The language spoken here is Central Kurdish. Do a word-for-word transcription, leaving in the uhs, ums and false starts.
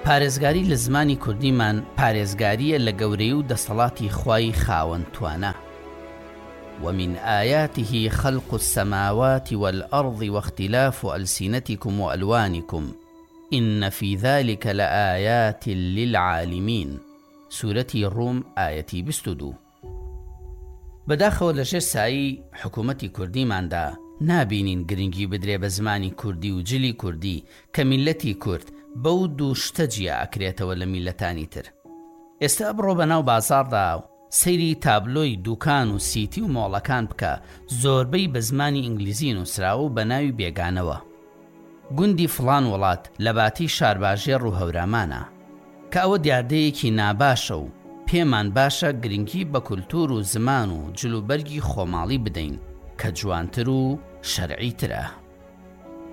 پارێزگاری لە زمانی کوردیمان پارێزگاریە لە گەورەی و دەسەڵاتی خوای خاوەن توانە. ومن آياته خلق السماوات والأرض واختلاف ألسنتكم وألوانكم إن في ذلك لآيات للعالمين. سورة الروم آية بیست و دوو. بەداخەوە لەژێر سایی حکوومەتی کوردیماندا نابینین گرنگی بدرێ بە زمانی کوردی و جلی کوردی کە میلەتی کورد بەو دوو شتە جیا ئەکرێتەوە لە میلەتانی تر. ئێستا بڕۆ بەناو بازاڕدا و سەیری تابلۆی دوکان و سیتی و مۆڵەکان بکە، زۆربەی بە زمانی ئینگلیزی نووسراوە و بە ناوی بێگانەوە. گوندی فڵان وڵات لە باتی شارباژێر و هەورامانە کە ئەوە دیاردەیەکی ناباشە و پێمان باشە گرنگی بە کولتور و زمان و جلوبەرگی خۆماڵی بدەین کە جوانتر و شەرعیترە.